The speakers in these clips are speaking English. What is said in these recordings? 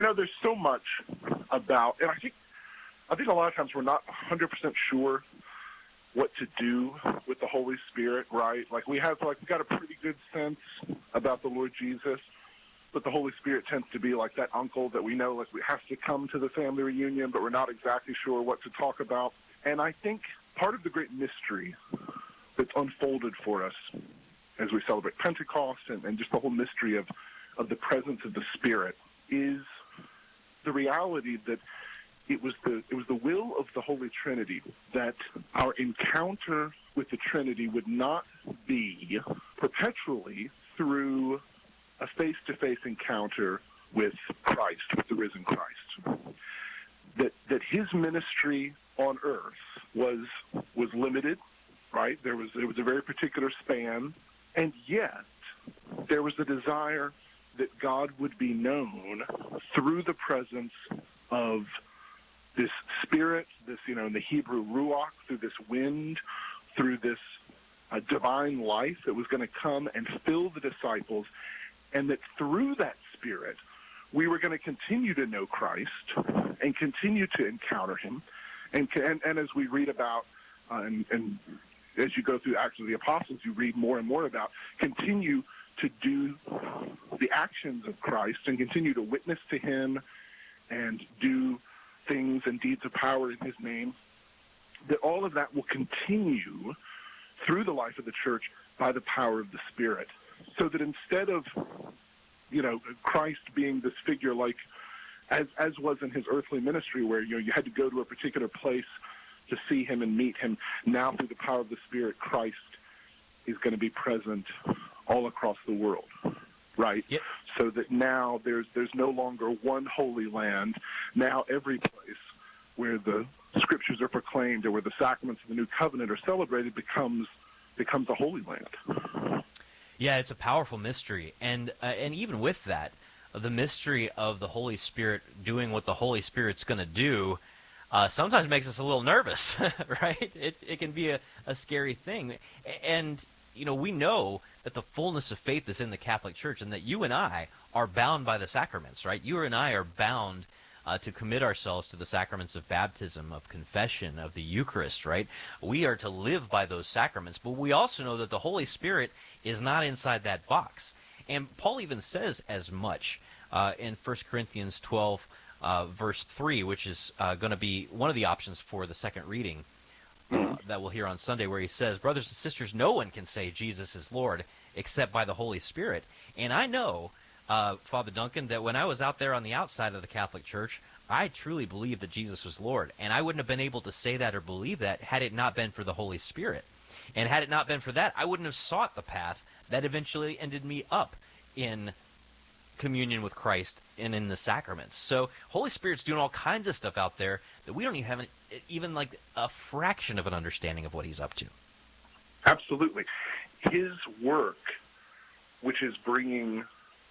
there's so much about, and I think a lot of times we're not 100% sure what to do with the Holy Spirit, right? Like we got a pretty good sense about the Lord Jesus, but the Holy Spirit tends to be like that uncle that we know, like we have to come to the family reunion, but we're not exactly sure what to talk about. And I think part of the great mystery that's unfolded for us as we celebrate Pentecost and just the whole mystery of the presence of the Spirit is the reality that it was the will of the Holy Trinity that our encounter with the Trinity would not be perpetually through a face-to-face encounter with Christ, with the risen Christ. That his ministry on earth was limited, right? There was a very particular span, and yet there was a desire that God would be known through the presence of this Spirit, this, in the Hebrew ruach, through this wind, through this divine life that was going to come and fill the disciples, and that through that Spirit we were going to continue to know Christ and continue to encounter him. And as we read about, and as you go through Acts of the Apostles, you read more and more about continue to do the actions of Christ and continue to witness to him and do things and deeds of power in his name, that all of that will continue through the life of the church by the power of the Spirit. So that instead of, Christ being this figure like, as was in his earthly ministry where, you had to go to a particular place to see him and meet him, now through the power of the Spirit, Christ is going to be present all across the world, right? Yep. So that now there's no longer one holy land. Now every place where the scriptures are proclaimed or where the sacraments of the new covenant are celebrated becomes a holy land. Yeah, it's a powerful mystery, and even with that, the mystery of the Holy Spirit doing what the Holy Spirit's going to do sometimes makes us a little nervous, right? It can be a scary thing, and we know that the fullness of faith is in the Catholic Church, and that you and I are bound by the sacraments, right? You and I are bound to commit ourselves to the sacraments of baptism, of confession, of the Eucharist, right? We are to live by those sacraments, but we also know that the Holy Spirit is not inside that box. And Paul even says as much in 1 Corinthians 12, verse 3, which is going to be one of the options for the second reading that we'll hear on Sunday, where he says, "Brothers and sisters, no one can say Jesus is Lord except by the Holy Spirit." And I know, Father Duncan, that when I was out there on the outside of the Catholic Church, I truly believed that Jesus was Lord. And I wouldn't have been able to say that or believe that had it not been for the Holy Spirit. And had it not been for that, I wouldn't have sought the path that eventually ended me up in communion with Christ and in the sacraments. So Holy Spirit's doing all kinds of stuff out there that we don't even have even like a fraction of an understanding of what he's up to. Absolutely. His work, which is bringing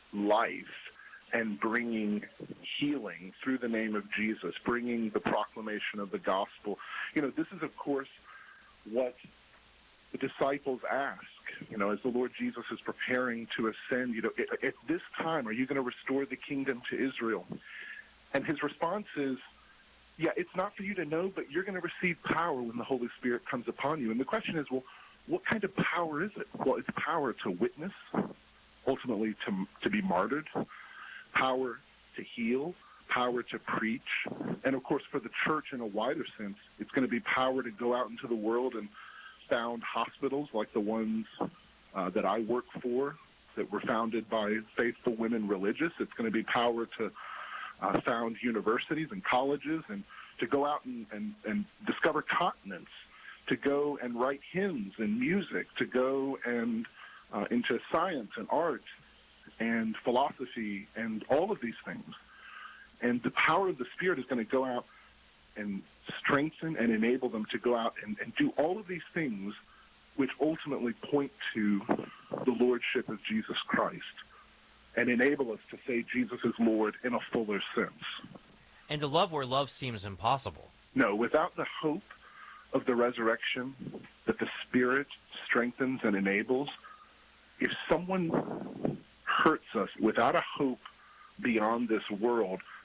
life and bringing healing through the name of Jesus, bringing the proclamation of the gospel. This is, of course, what the disciples ask, as the Lord Jesus is preparing to ascend, at this time, are you going to restore the kingdom to Israel? And his response is, yeah, it's not for you to know, but you're going to receive power when the Holy Spirit comes upon you. And the question is, well, what kind of power is it? Well, it's power to witness, ultimately to be martyred, power to heal, power to preach, and of course for the church in a wider sense, it's going to be power to go out into the world and found hospitals like the ones that I work for that were founded by faithful women religious. It's going to be power to found universities and colleges and to go out and discover continents, to go and write hymns and music, to go and into science and art and philosophy and all of these things. And the power of the Spirit is going to go out and strengthen and enable them to go out and do all of these things which ultimately point to the lordship of Jesus Christ and enable us to say Jesus is Lord in a fuller sense. And to love where love seems impossible. No, without the hope of the resurrection that the Spirit strengthens and enables, if someone hurts us without a hope beyond this world,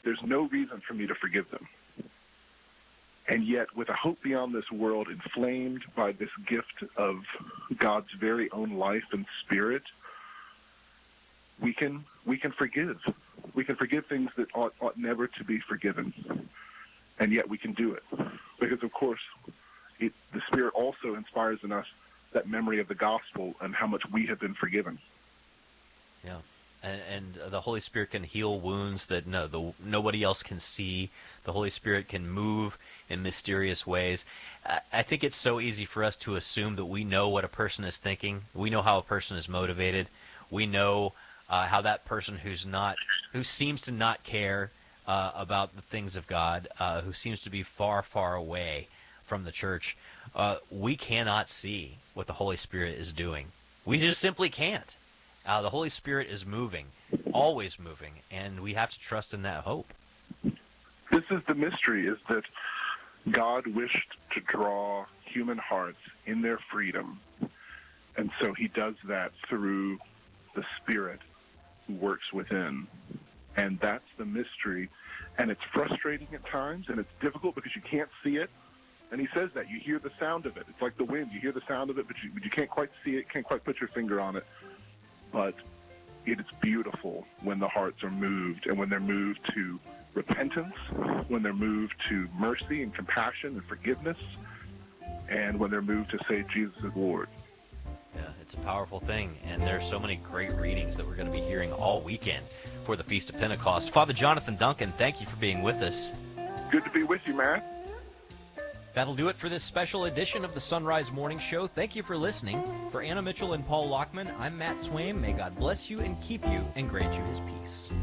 there's no reason for me to forgive them. And yet, with a hope beyond this world, inflamed by this gift of God's very own life and spirit, we can forgive. We can forgive things that ought never to be forgiven. And yet we can do it. Because, of course, the Spirit also inspires in us that memory of the gospel and how much we have been forgiven. Yeah. And the Holy Spirit can heal wounds that nobody else can see. The Holy Spirit can move in mysterious ways. I think it's so easy for us to assume that we know what a person is thinking. We know how a person is motivated. We know how that person who seems to not care about the things of God, who seems to be far, far away from the church, we cannot see what the Holy Spirit is doing. We just simply can't. The Holy Spirit is moving, always moving, and we have to trust in that hope. This is the mystery, is that God wished to draw human hearts in their freedom, and so he does that through the Spirit who works within. And that's the mystery, and it's frustrating at times, and it's difficult because you can't see it. And he says that. You hear the sound of it. It's like the wind. You hear the sound of it, but you can't quite see it, can't quite put your finger on it. But it is beautiful when the hearts are moved, and when they're moved to repentance, when they're moved to mercy and compassion and forgiveness, and when they're moved to say Jesus is Lord. Yeah, it's a powerful thing, and there's so many great readings that we're going to be hearing all weekend for the Feast of Pentecost. Father Jonathan Duncan, thank you for being with us. Good to be with you, man. That'll do it for this special edition of the Sunrise Morning Show. Thank you for listening. For Anna Mitchell and Paul Lockman, I'm Matt Swaim. May God bless you and keep you and grant you his peace.